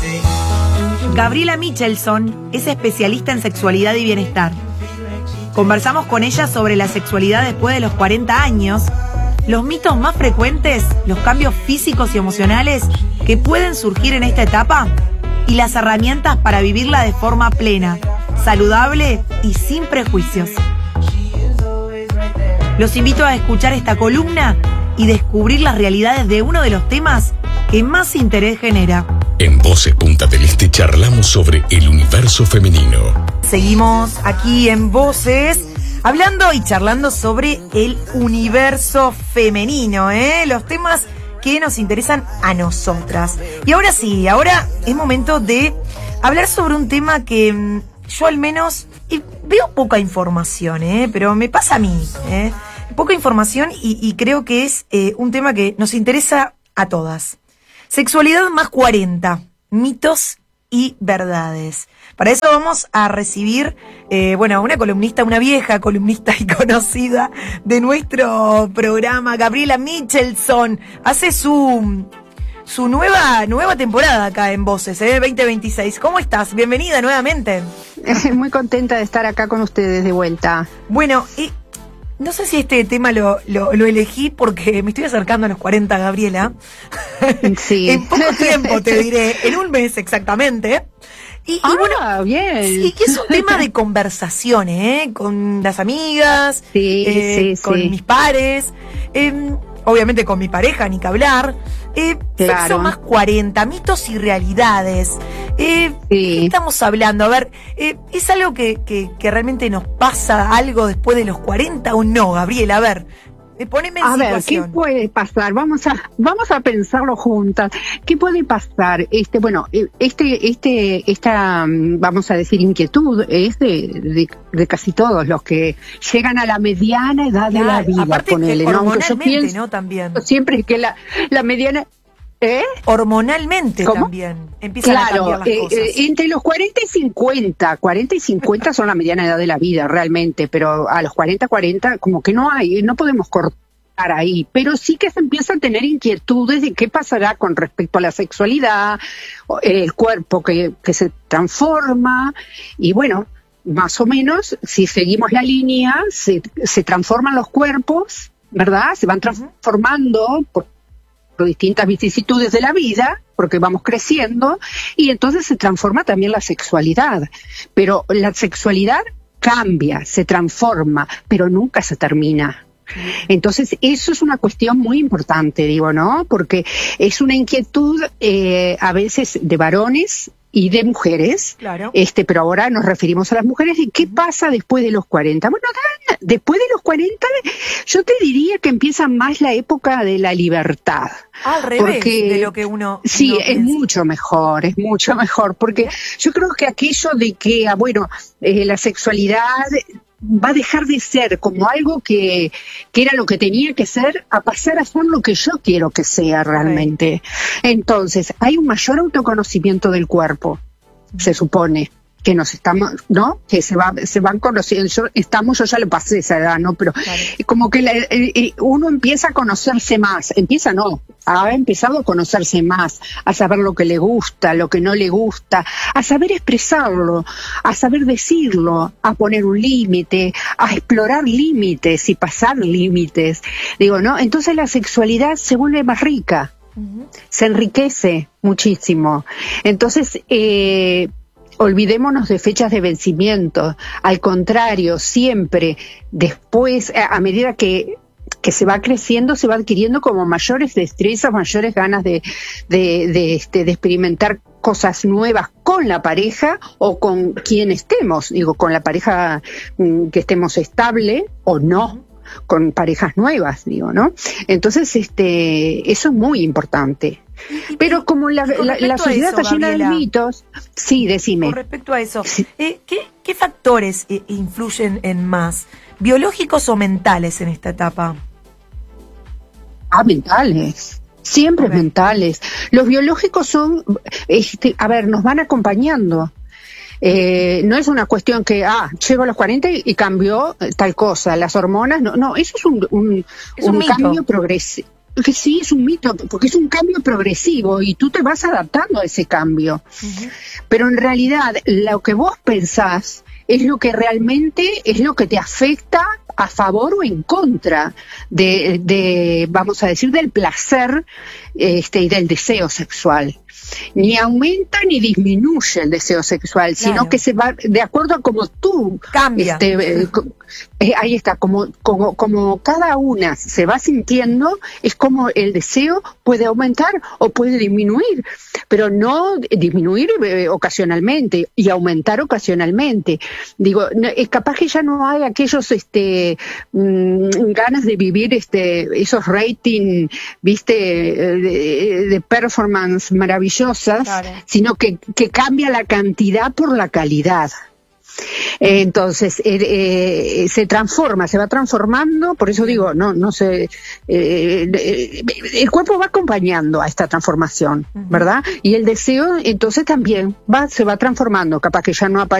Gabriela Michelson es especialista en sexualidad y bienestar. Conversamos con ella sobre la sexualidad después de los 40 años, los mitos más frecuentes, los cambios físicos y emocionales que pueden surgir en esta etapa y las herramientas para vivirla de forma plena, saludable y sin prejuicios. Los invito a escuchar esta columna y descubrir las realidades de uno de los temas que más interés genera. En Voces Punta del Este charlamos sobre el universo femenino. Seguimos aquí en Voces, hablando y charlando sobre el universo femenino, los temas que nos interesan a nosotras. Y ahora sí, ahora es momento de hablar sobre un tema que yo al menos veo poca información, pero me pasa a mí, poca información y creo que es un tema que nos interesa a todas. Sexualidad más 40, mitos y verdades. Para eso vamos a recibir, a una columnista, una vieja columnista y conocida de nuestro programa, Gabriela Michelson. Hace su nueva temporada acá en Voces, 2026. ¿Cómo estás? Bienvenida nuevamente. Muy contenta de estar acá con ustedes de vuelta. Bueno, no sé si este tema lo elegí porque me estoy acercando a los 40, Gabriela. Sí. En poco tiempo, te diré, en un mes exactamente. Y bueno, bien. Sí, que es un tema de conversaciones, con las amigas, con mis pares, obviamente con mi pareja, ni que hablar. Claro. Sexo más 40, mitos y realidades. ¿Qué estamos hablando? A ver, ¿es algo que realmente nos pasa algo después de los 40 o no, Gabriela? A ver, poneme en situación. A ver, ¿qué puede pasar? Vamos a pensarlo juntas. ¿Qué puede pasar? Esta, vamos a decir, inquietud es de casi todos los que llegan a la mediana edad de la vida. Aparte, ponele, ¿no? Aunque yo pienso, ¿no? También. Siempre que la mediana... Hormonalmente. ¿Cómo? También empiezan a cambiar las cosas. Entre los 40 y 50 son la mediana edad de la vida realmente, pero a los 40 como que no podemos cortar ahí, pero sí que se empieza a tener inquietudes de qué pasará con respecto a la sexualidad, el cuerpo que se transforma, y bueno, más o menos, si seguimos la línea, se transforman los cuerpos, ¿verdad? Se van transformando por distintas vicisitudes de la vida, porque vamos creciendo, y entonces se transforma también la sexualidad. Pero la sexualidad cambia, se transforma, pero nunca se termina. Entonces, eso es una cuestión muy importante, digo, ¿no? Porque es una inquietud a veces de varones y de mujeres, claro. Pero ahora nos referimos a las mujeres. ¿Y qué pasa después de los 40? Bueno, después de los 40, yo te diría que empieza más la época de la libertad. Al revés de lo que uno... Sí, uno es piensa. Es mucho mejor, porque yo creo que aquello de que, la sexualidad va a dejar de ser como algo que era lo que tenía que ser, a pasar a ser lo que yo quiero que sea realmente. Entonces, hay un mayor autoconocimiento del cuerpo, se supone, que nos estamos, ¿no? Que se van conociendo. Yo ya lo pasé esa edad, ¿no? Pero claro, como que uno empieza a conocerse más, ha empezado a conocerse más, a saber lo que le gusta, lo que no le gusta, a saber expresarlo, a saber decirlo, a poner un límite, a explorar límites y pasar límites. Digo, ¿no? Entonces la sexualidad se vuelve más rica, se enriquece muchísimo. Entonces, olvidémonos de fechas de vencimiento. Al contrario, siempre después, a medida que se va creciendo, se va adquiriendo como mayores destrezas, mayores ganas de experimentar cosas nuevas con la pareja o con quien estemos, con la pareja que estemos estable o no, con parejas nuevas, ¿no? Entonces, eso es muy importante. Pero como la sociedad está llena de mitos, sí, decime. Con respecto a eso, ¿qué factores influyen en más, biológicos o mentales en esta etapa? Mentales. Siempre mentales. Los biológicos son, nos van acompañando. No es una cuestión que, llego a los 40 y cambió tal cosa. Las hormonas, no, eso es un cambio progresivo. que sí, es un mito, porque es un cambio progresivo y tú te vas adaptando a ese cambio. Pero en realidad lo que vos pensás es lo que realmente es lo que te afecta a favor o en contra de vamos a decir, del placer y del deseo sexual. Ni aumenta ni disminuye el deseo sexual, claro, sino que se va de acuerdo a como tú cambia. Ahí está, como cada una se va sintiendo, es como el deseo puede aumentar o puede disminuir, pero no disminuir ocasionalmente y aumentar ocasionalmente. Digo, es capaz que ya no hay aquellos ganas de vivir esos rating, viste, de performance maravillosas, claro, sino que cambia la cantidad por la calidad. Entonces se va transformando, por eso digo, no sé, el cuerpo va acompañando a esta transformación, ¿verdad? Y el deseo entonces también se va transformando, capaz que ya no aparece